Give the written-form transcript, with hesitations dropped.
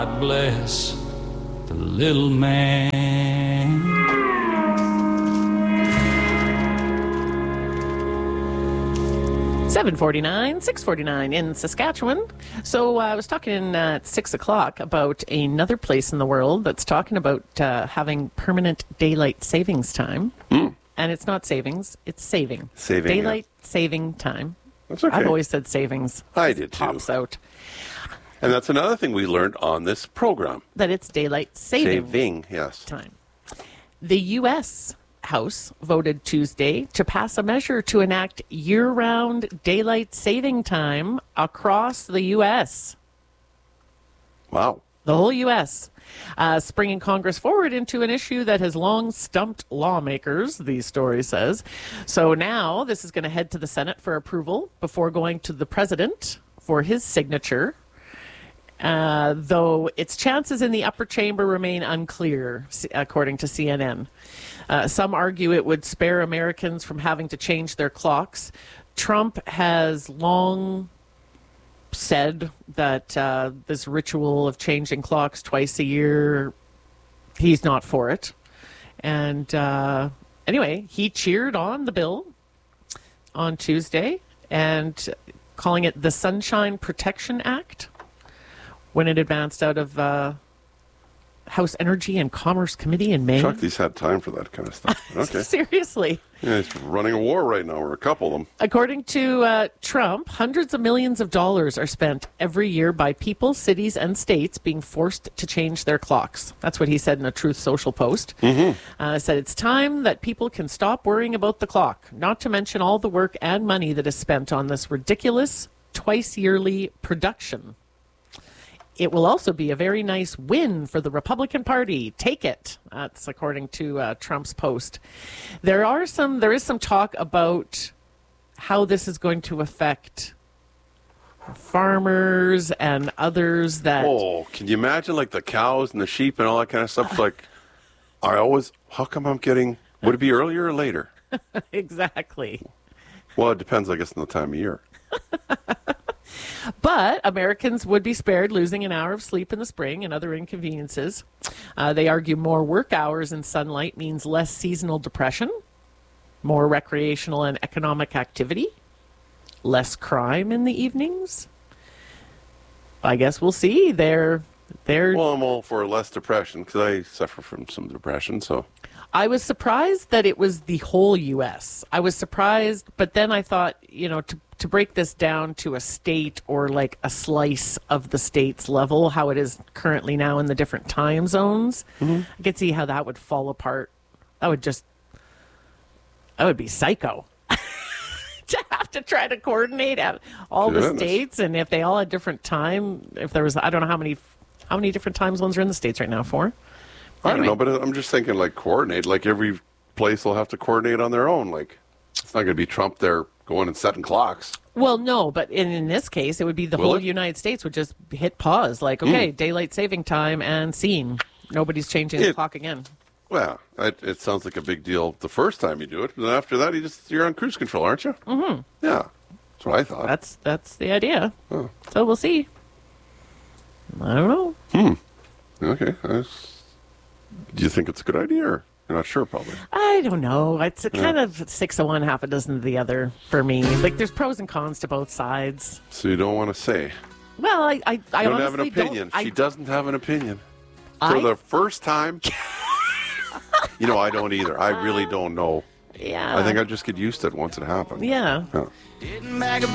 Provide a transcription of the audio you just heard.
God bless the little man. $7:49 in Saskatchewan. So I was talking at 6 o'clock about another place in the world that's talking about having permanent daylight savings time. And it's not savings, it's saving. Daylight saving time. That's okay. I've always said savings. I did too. Pops out. And that's another thing we learned on this program. That it's daylight saving yes. time. The U.S. House voted Tuesday to pass a measure to enact year-round daylight saving time across the U.S. Wow. The whole U.S. Springing Congress forward into an issue that has long stumped lawmakers, the story says. So now this is going to head to the Senate for approval before going to the president for his signature. Though its chances in the upper chamber remain unclear, according to CNN. Some argue it would spare Americans from having to change their clocks. Trump has long said that this ritual of changing clocks twice a year, he's not for it. And anyway, he cheered on the bill on Tuesday and calling it the Sunshine Protection Act when it advanced out of House Energy and Commerce Committee in May. Chuck, he's had time for that kind of stuff. Okay. Seriously. Yeah, he's running a war right now, or a couple of them. According to Trump, hundreds of millions of dollars are spent every year by people, cities, and states being forced to change their clocks. That's what he said in a Truth Social post. Said it's time that people can stop worrying about the clock, not to mention all the work and money that is spent on this ridiculous twice-yearly production. It will also be a very nice win for the Republican Party. Take it. That's according to Trump's post. There is some talk about how this is going to affect farmers and others that... Oh, can you imagine like the cows and the sheep and all that kind of stuff? Like, how come I'm getting, would it be earlier or later? Exactly. Well, it depends, I guess, on the time of year. But Americans would be spared losing an hour of sleep in the spring and other inconveniences. They argue more work hours in sunlight means less seasonal depression, more recreational and economic activity, less crime in the evenings. I guess we'll see. Well, I'm all for less depression because I suffer from some depression, so... I was surprised that it was the whole U.S. I was surprised, but then I thought, to break this down to a state or like a slice of the state's level, how it is currently now in the different time zones, I could see how that would fall apart. That would be psycho. To have to try to coordinate all the states, and if they all had different time, if there was, I don't know how many different time zones are in the states right now for. I don't know, but I'm just thinking, like, coordinate. Like, every place will have to coordinate on their own. Like, it's not going to be Trump there going and setting clocks. Well, no, but in this case, it would be the whole United States would just hit pause. Like, okay, daylight saving time and scene. Nobody's changing the clock again. Well, it sounds like a big deal the first time you do it. But then after that, you're on cruise control, aren't you? Mm-hmm. Yeah, that's what I thought. That's the idea. Oh. So we'll see. I don't know. Okay. Do you think it's a good idea, or you're not sure, probably? I don't know. It's kind of 6 of one, half a dozen of the other for me. Like, there's pros and cons to both sides. So you don't want to say? Well, I don't have an opinion. She doesn't have an opinion. For the first time, I don't either. I really don't know. Yeah. I think I just get used to it once it happens. Yeah. Yeah.